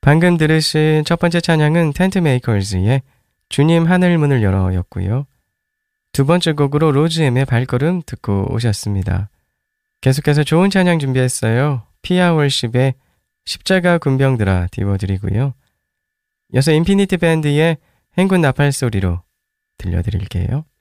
방금 들으신 첫 번째 찬양은 텐트메이커즈의 주님 하늘문을 열어 였고요. 두 번째 곡으로 로즈엠의 발걸음 듣고 오셨습니다. 계속해서 좋은 찬양 준비했어요. 피아 월십의 십자가 군병들아 띄워드리고요. 이어서 인피니티 밴드의 행군 나팔 소리로 들려드릴게요.